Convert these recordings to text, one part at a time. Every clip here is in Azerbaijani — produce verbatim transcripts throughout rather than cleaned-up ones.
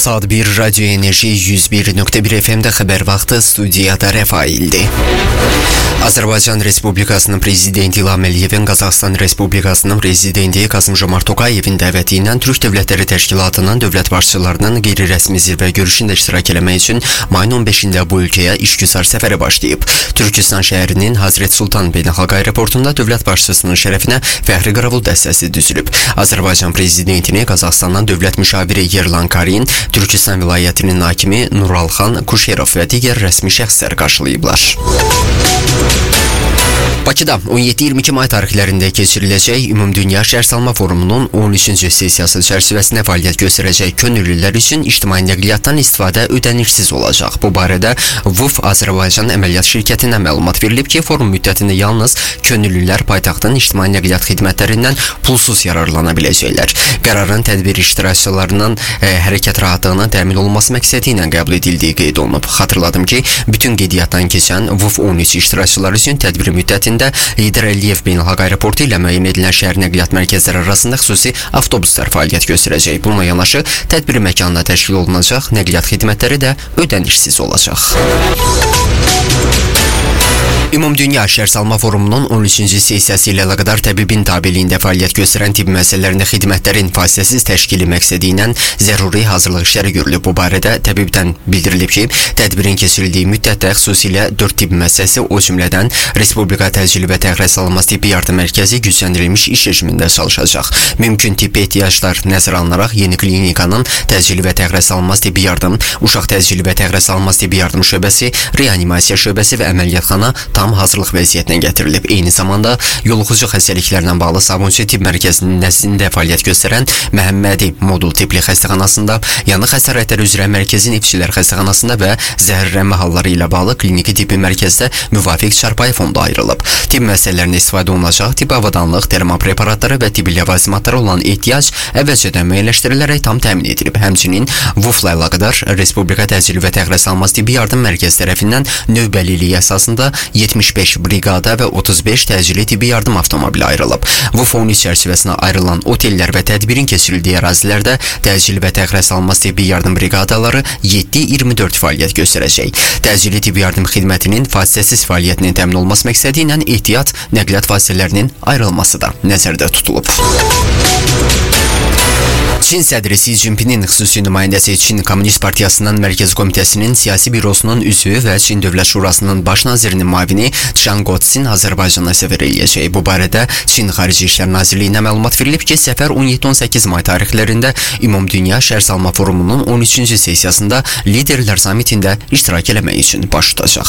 Saat bir Radyo Enerji yüz bir nokta bir F M'de haber vakti, studiyada Refail'di. Azərbaycan Respublikasının Prezidenti İlham Əliyevin Qazaxıstan Respublikasının Prezidenti Kasım-Jomart Tokayevin dəvəti ilə Türk Dövlətləri Təşkilatının dövlət başçılarının qeyri-rəsmi zirvə görüşündə iştirak eləmək üçün mayın on beşində bu ölkəyə işgüzar səfərə başlayıb. Türkistan şəhərinin Hazret Sultan Beynəlxalq Aeroportunda dövlət başçısının şərəfinə fəxri qaravul dəstəsi düzülüb. Azərbaycan Prezidentini Qazaxıstandan dövlət müşaviri Yerlan Karin, Türkistan vilayətinin hakimi Nuralxan Kuşerov və digər rəsmi şəxslər qarşılayıblar. Bakıda on yeddi iyirmi iki may tarixlərində keçiriləcək Ümumdünya Şəhərsalma Forumunun on üçüncü sessiyası çərçivəsində fəaliyyət göstərəcək könüllülər üçün ictimai nəqliyyatdan istifadə ödənişsiz olacaq. Bu barədə V U F Azərbaycan Əməliyyat Şirkətindən məlumat verilib ki, forum müddətində yalnız könüllülər paytaxtın ictimai nəqliyyat xidmətlərindən pulsuz yararlana biləcəklər. Qərarın tədbir iştirakçılarının e, hərəkət rahatlığının təmin olunması məqsədi ilə qəbul edildiyi qeyd olunub. Xatırladım ki, bütün qeydiyyatdan keçən V U F on üç iştirakçıları üçün tədbir müddətində Heydər Əliyev Beynəlxalq Aeroportu ilə müəyyən edilən şəhər nəqliyyat mərkəzləri arasında xüsusi avtobuslar fəaliyyət göstərəcək. Bununla yanaşı tədbir məkanında təşkil olunacaq nəqliyyat xidmətləri də ödənişsiz olacaq. Ümumdünya Şəhərsalma Forumunun on üçüncü sessiyası ilə əlaqədar təbibin tabeliyində fəaliyyət göstərən tibb müəssisələrində xidmətlərin fasiləsiz təşkili məqsədi ilə zəruri hazırlıq işləri görülüb. Bu barədə təbibdən bildirilib ki, tədbirin keçirildiyi müddətdə xüsusilə dörd tibb müəssisəsi, o cümlədən Respublika Təcili və Təxirəsalınmaz Tibbi Yardım Mərkəzi gücləndirilmiş iş rejimində çalışacaq. Mümkün tibbi ehtiyaclar nəzərə alınaraq yeni klinikanın Təcili və Təxirəsalınmaz Tibbi Yardım, Uşaq Təcili və Təxirəsalınmaz Tibbi Yardım şöbəsi, Reanimasiya şöbəsi və əməliyyatxana tam hazırlıq vəziyyətinə gətirilib. Eyni zamanda yoluxucu xəstəliklərlə bağlı Sabunçu Tibb Mərkəzinin nəzdində fəaliyyət göstərən Məhəmmədi Modul Tibbli Xəstəxanasında, yanıq xəsarətləri üzrə Mərkəzi Nefçilər Xəstəxanasında və zəhərlənmə halları ilə bağlı Kliniki Tibbi Mərkəzdə müvafiq çarpayı fonda ayrılıb. Tibb müəssisələrində istifadə olunacaq tibbi avadanlıq, termal preparatları və tibbi ləvazimatlara olan ehtiyac əvvəlcədən müəyyənləşdirilərək tam təmin edilib. Həmçinin V U F-la əlaqədar Respublika Təcili və Təxirəsalınmaz Tibbi Yardım Mərkəzi tərəfindən növbəlilik əsasında yetmiş beş briqada və otuz beş təcili tibbi yardım avtomobili ayrılıb. V U F on üç çərçivəsinə ayrılan otellər və tədbirin keçirildiyi ərazilərdə təcili və təxirəsalınmaz tibbi yardım briqadaları yeddi iyirmi dörd fəaliyyət göstərəcək. Təcili tibbi yardım xidmətinin fasiləsiz fəaliyyətinin təmin olması məqsədi ilə ehtiyat nəqliyyat vasitələrinin ayrılması da nəzərdə tutulub. Çin sədri Xi Jinping'in xüsusi nümayəndəsi Çin Komünist Partiyasının Mərkəzi Komitəsinin siyasi bürosunun üzvü və Çin Dövlət Şurasının baş nazirinin müavini Chang Guoxin Azərbaycana səfər eləyəcək. Bu barədə Çin Xarici İşlər Nazirliyinə məlumat verilib ki, səfər on yeddi on səkkiz may tarixlərində Ümumdünya Şəhərsalma Forumunun on üçüncü sessiyasında liderlər samitində iştirak eləmək üçün baş tutacaq.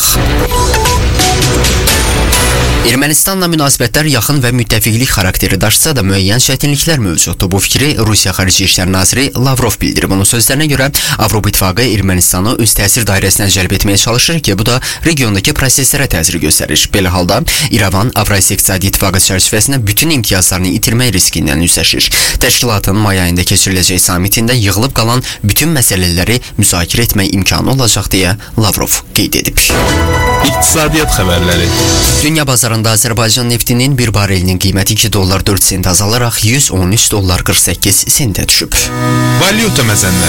Ermənistanla münasibətlər yaxın və müttəfiqlik xarakteri daşısa da müəyyən çətinliklər mövcuddur. Bu fikri Rusiya Xarici İşlər Naziri Lavrov bildirib. Onun sözlərinə görə Avropa İttifaqı Ermənistanı öz təsir dairəsinə cəlb etməyə çalışır ki, bu da regiondakı proseslərə təsir göstərir. Belə halda İrəvan Avrasiya İqtisadi İttifaqı çərçivəsində bütün imtiyazlarını itirmək riskindən üzləşir. Təşkilatın may ayında keçiriləcək samitində yığılıb qalan bütün məsələləri müzakirə etmək imkanı olacaq deyə Lavrov qeyd edib. İqtisadiyyat xəbərləri. Dünya bazarında Azərbaycan neftinin bir barelinin qiyməti iki dollar dörd sent azalaraq yüz on üç dollar qırx səkkiz sentə düşüb. Valyuta məzənləri.